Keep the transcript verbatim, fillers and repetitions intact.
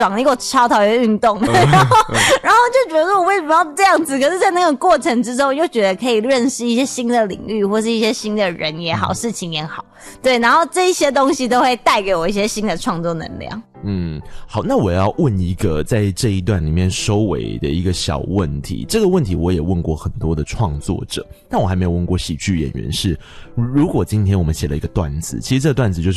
爽，你给我超讨厌运动，然后然后就觉得说我为什么要这样子？可是，在那个过程之中，又觉得可以认识一些新的领域，或是一些新的人也好，事情也好，对，然后这一些东西都会带给我一些新的创作能量。 嗯，好，那我要问一个在这一段里面收尾的一个小问题。这个问题我也问过很多的创作者，但我还没有问过喜剧演员是，如果今天我们写了一个段子，其实这个段子就是